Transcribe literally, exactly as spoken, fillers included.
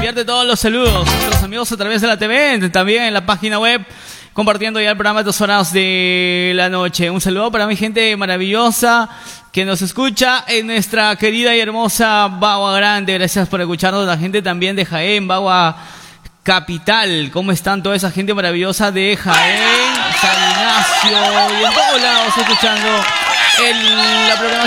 enviarte todos los saludos. Nuestros amigos a través de la T V, también en la página web, compartiendo ya el programa de dos horas de la noche. Un saludo para mi gente maravillosa que nos escucha en nuestra querida y hermosa Bagua Grande. Gracias por escucharnos. La gente también de Jaén, Bagua Capital. ¿Cómo están toda esa gente maravillosa de Jaén, San Ignacio y en todos lados escuchando el, la programación